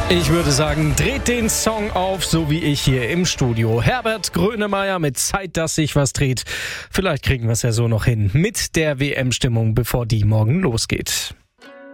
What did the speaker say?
Ich würde sagen, dreht den Song auf, so wie ich hier im Studio. Herbert Grönemeyer mit Zeit, dass sich was dreht. Vielleicht kriegen wir es ja so noch hin mit der WM-Stimmung, bevor die morgen losgeht.